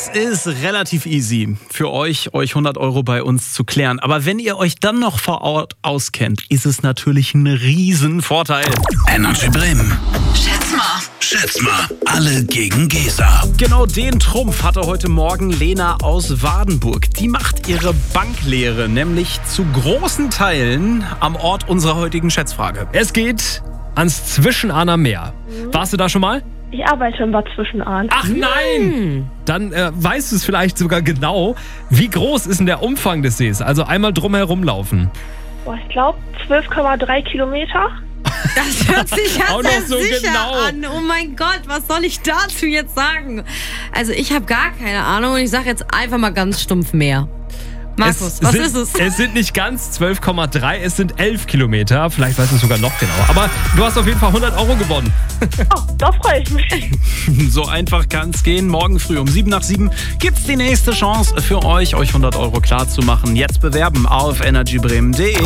Es ist relativ easy für euch 100 € bei uns zu klären. Aber wenn ihr euch dann noch vor Ort auskennt, ist es natürlich ein Riesenvorteil. Energy Bremen. Schätz mal. Alle gegen Gesa. Genau den Trumpf hatte heute Morgen Lena aus Wardenburg. Die macht ihre Banklehre, nämlich zu großen Teilen am Ort unserer heutigen Schätzfrage. Es geht ans Zwischenahner Meer. Warst du da schon mal? Ich arbeite in Bad Zwischenahn. Ach nein! Dann weißt du es vielleicht sogar genau. Wie groß ist denn der Umfang des Sees? Also einmal drumherum laufen. Boah, ich glaube 12,3 Kilometer. Das hört sich ja Auch sehr noch so sicher genau. an. Oh mein Gott, was soll ich dazu jetzt sagen? Also ich habe gar keine Ahnung und ich sage jetzt einfach mal ganz stumpf Meer. Markus, was ist es? Es sind nicht ganz 12,3, es sind 11 Kilometer. Vielleicht weißt du es sogar noch genauer. Aber du hast auf jeden Fall 100 € gewonnen. Oh, da freue ich mich. So einfach kann es gehen. Morgen früh um 7:07 gibt's die nächste Chance für euch 100 € klar zu machen. Jetzt bewerben auf energybremen.de.